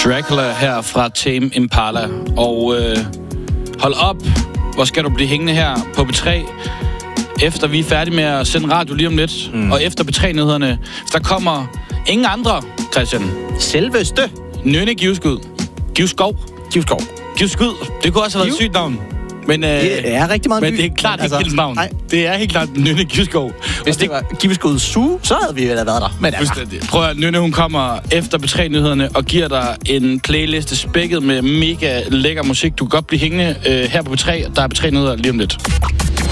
Dracula her fra Tame Impala. Og hold op, hvor skal du blive hængende her på B3, efter vi er færdige med at sende radio lige om lidt, og efter B3-nyhederne. Der kommer ingen andre, Christian. Selveste. Nynne Givskud. Givskov. Givskud. Det kunne også have været et sygt navn. Men, det er rigtig meget men det er klart ikke hendes navn. Det er helt klart Nynne Givskov. Hvis det var Givskud Su, så havde vi været der. Men prøv at Nynne, hun kommer efter B3-nyhederne og giver dig en playliste spækket med mega lækker musik. Du kan godt blive hængende her på B3. Der er B3-nyheder lige om lidt.